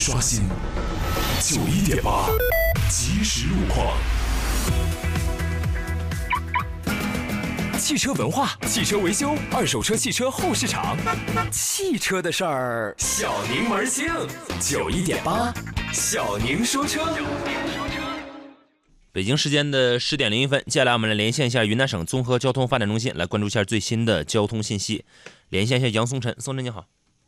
刷新91.8即时路况。汽车文化、汽车维修、二手车、汽车后市场，汽车的事儿，小宁门兴。91.8，小宁说车。 北京时间的10点01分，接下来我们来连线一下云南省综合交通发展中心，来关注一下最新的交通信息。连线一下杨松晨，松晨你好。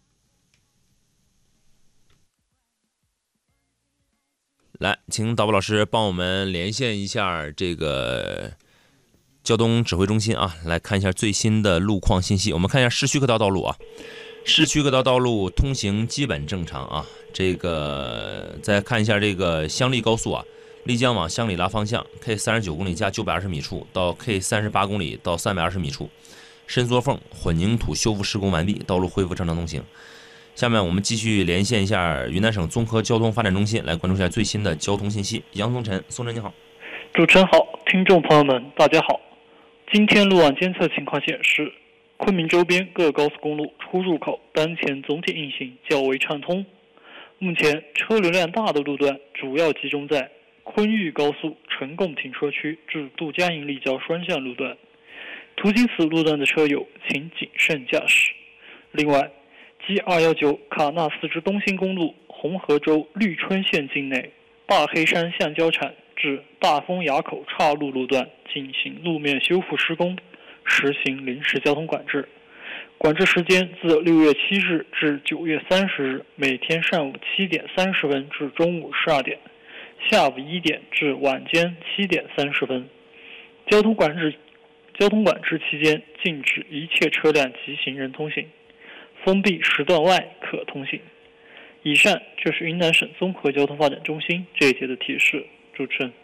来，请导播老师帮我们连线一下这个交通指挥中心啊，来看一下最新的路况信息。我们看一下市区各道路啊，市区各道路通行基本正常啊。这个再看一下这个湘丽高速啊，丽江往香里拉方向 K39公里加920米处到 K38公里到320米处，伸缩缝混凝土修复施工完毕，道路恢复正常通行。下面我们继续连线一下云南省综合交通发展中心，来关注一下最新的交通信息。杨松晨，松晨你好。 主持人好，听众朋友们大家好。今天路网监测情况显示，昆明周边各高速公路出入口当前总体运行较为畅通。目前车流量大的路段主要集中在昆玉高速呈贡停车区至杜家营立交双向路段，途经此路段的车友请谨慎驾驶。另外，G219卡纳斯之东兴公路红河州绿春县境内大黑山橡胶厂至大丰垭口岔路路段进行路面修复施工，实行临时交通管制。管制时间自6月7日至9月30日，每天上午7点30分至中午12点，下午1点至晚间7点30分。交通管制期间禁止一切车辆及行人通行，封闭时段外可通行。以上就是云南省综合交通发展中心这一节的提示。主持人。